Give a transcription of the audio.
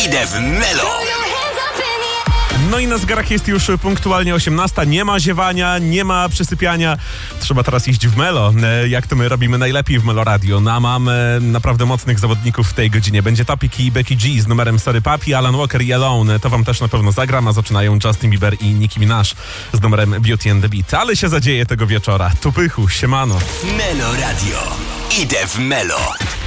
Idę w Melo. No i na zegarach jest już punktualnie 18. Nie ma ziewania, nie ma przysypiania. Trzeba teraz iść w Melo, jak to my robimy najlepiej w Melo Radio. No, mamy naprawdę mocnych zawodników w tej godzinie. Będzie Topic i Becky G z numerem Sorry Papi, Alan Walker i Alone. To wam też na pewno zagram, a zaczynają Justin Bieber i Nicki Minaj z numerem Beauty and the Beat. Ale się zadzieje tego wieczora. Tu pychu, siemano. Melo Radio. Idę w Melo.